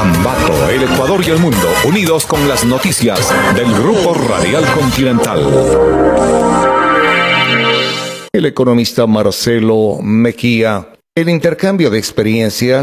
Ambato, el Ecuador y el mundo, unidos con las noticias del Grupo Radial Continental. El economista Marcelo Mejía. El intercambio de experiencias